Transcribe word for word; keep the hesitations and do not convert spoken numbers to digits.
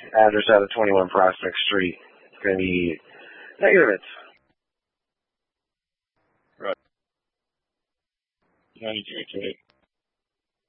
address out of twenty-one Prospect Street. It's going to be negative. Right. ninety-two eight.